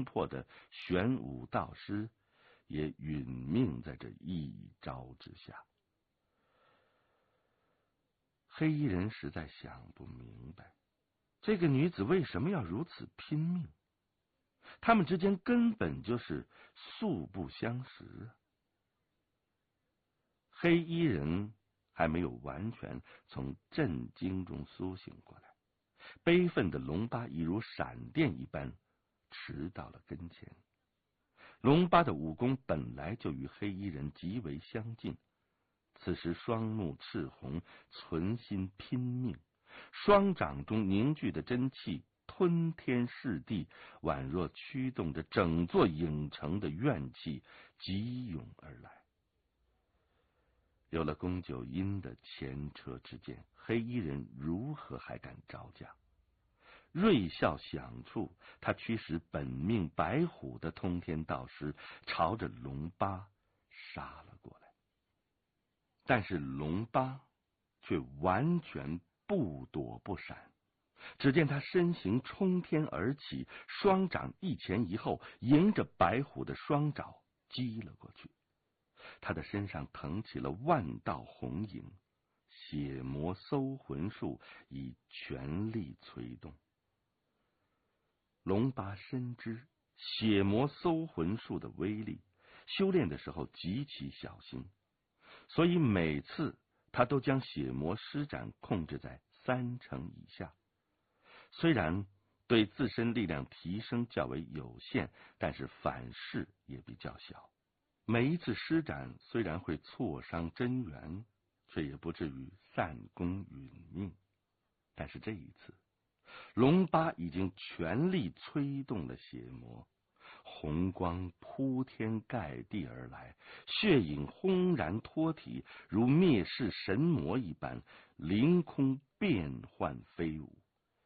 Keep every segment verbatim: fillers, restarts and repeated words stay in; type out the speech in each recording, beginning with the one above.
冲破的玄武道师也殒命在这一招之下。黑衣人实在想不明白，这个女子为什么要如此拼命？他们之间根本就是素不相识啊！黑衣人还没有完全从震惊中苏醒过来，悲愤的龙巴已如闪电一般驰到了跟前。龙巴的武功本来就与黑衣人极为相近，此时双目赤红，存心拼命，双掌中凝聚的真气吞天噬地，宛若驱动着整座影城的怨气急涌而来。有了宫九阴的前车之鉴，黑衣人如何还敢招架？锐笑响处，他驱使本命白虎的通天道师朝着龙巴杀了过来。但是龙巴却完全不躲不闪，只见他身形冲天而起，双掌一前一后，迎着白虎的双爪击了过去。他的身上腾起了万道红影，血魔搜魂术以全力催动。龙巴深知血魔搜魂术的威力，修炼的时候极其小心，所以每次他都将血魔施展控制在三成以下。虽然对自身力量提升较为有限，但是反噬也比较小。每一次施展虽然会挫伤真元，却也不至于散功殒命。但是这一次，龙巴已经全力催动了血魔，红光铺天盖地而来，血影轰然脱体，如灭世神魔一般，凌空变幻飞舞。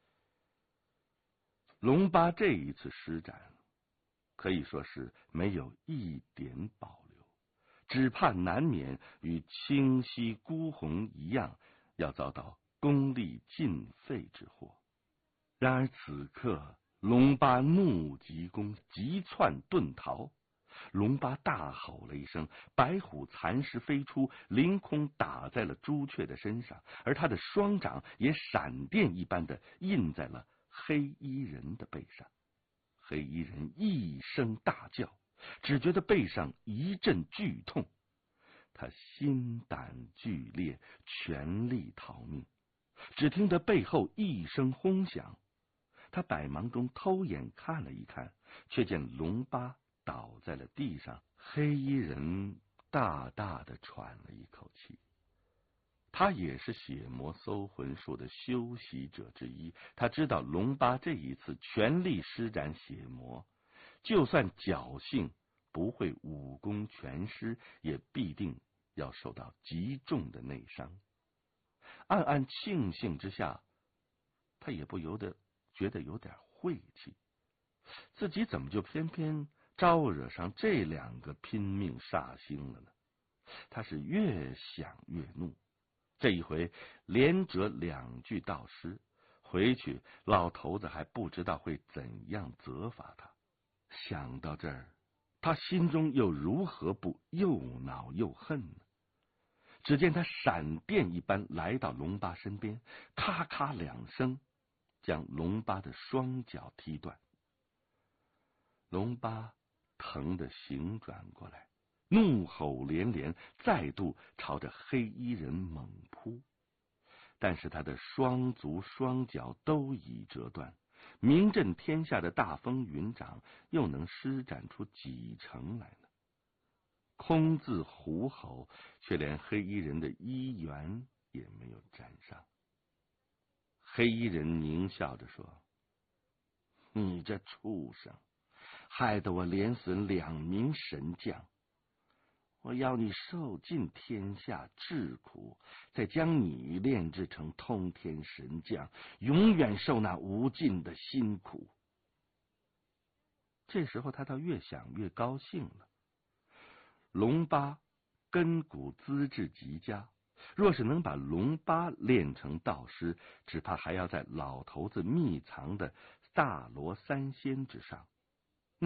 龙巴这一次施展可以说是没有一点保留，只怕难免与清溪孤鸿一样，要遭到功力尽废之祸。然而此刻，龙巴怒急攻，急窜遁逃。龙巴大吼了一声，白虎残尸飞出，凌空打在了朱雀的身上，而他的双掌也闪电一般的印在了黑衣人的背上。黑衣人一声大叫，只觉得背上一阵剧痛，他心胆俱裂，全力逃命。只听得背后一声轰响，他百忙中偷眼看了一看，却见龙巴倒在了地上。黑衣人大大的喘了一口气，他也是血魔搜魂术的修习者之一，他知道龙巴这一次全力施展血魔，就算侥幸不会武功全失，也必定要受到极重的内伤。暗暗庆幸之下，他也不由得觉得有点晦气，自己怎么就偏偏招惹上这两个拼命煞星了呢？他是越想越怒，这一回连折两句道师，回去老头子还不知道会怎样责罚他。想到这儿，他心中又如何不又恼又恨呢？只见他闪电一般来到龙巴身边，咔咔两声将龙巴的双脚踢断。龙巴疼得醒转过来，怒吼连连，再度朝着黑衣人猛扑。但是他的双足双脚都已折断，名震天下的大风云掌又能施展出几成来呢？空自虎吼，却连黑衣人的衣缘也没有沾上。黑衣人狞笑着说：“你这畜生，害得我连损两名神将，我要你受尽天下至苦，再将你炼制成通天神将，永远受那无尽的辛苦。”这时候他倒越想越高兴了。龙巴根骨资质极佳，若是能把龙巴练成道师，只怕还要在老头子秘藏的大罗三仙之上。